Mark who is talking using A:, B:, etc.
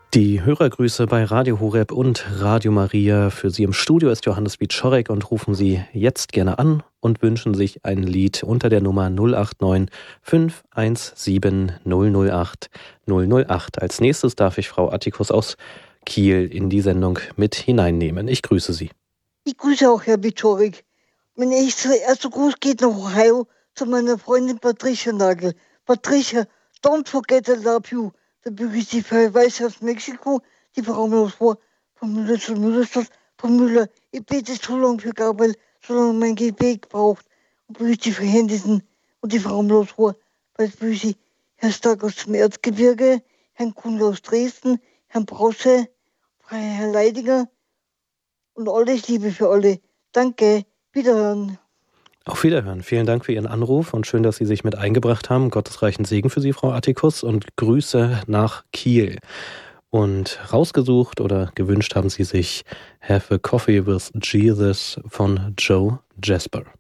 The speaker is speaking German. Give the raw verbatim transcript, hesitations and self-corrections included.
A: Die Hörergrüße bei Radio Horeb und Radio Maria. Für Sie im Studio ist Johannes Wieczorek und rufen Sie jetzt gerne an und wünschen sich ein Lied unter der Nummer null acht neun fünf eins sieben null null acht null null acht. Als nächstes darf ich Frau Attikus aus Kiel in die Sendung mit hineinnehmen. Ich grüße Sie.
B: Ich grüße auch Herr Wieczorek. Mein erster Gruß geht nach Ohio zu meiner Freundin Patricia Nagel. Patricia, don't forget I love you. Da bügel ich die Verweise aus Mexiko, die Frau los vor, von Müller zu Müllerstadt, von Müller. Ich bete so lange für Gabriel, so lange mein Gebet braucht. Und bügel ich die Verhändeten und die Frau los vor, weil bügel ich Herrn Stark aus dem Erzgebirge, Herrn Kuhn aus Dresden, Herrn Brosse, Herr Leidinger und alles Liebe für alle. Danke, wiederhören.
A: Auf Wiederhören. Vielen Dank für Ihren Anruf und schön, dass Sie sich mit eingebracht haben. Gottesreichen Segen für Sie, Frau Attikus, und Grüße nach Kiel. Und rausgesucht oder gewünscht haben Sie sich Have a Coffee with Jesus von Joe Jasper.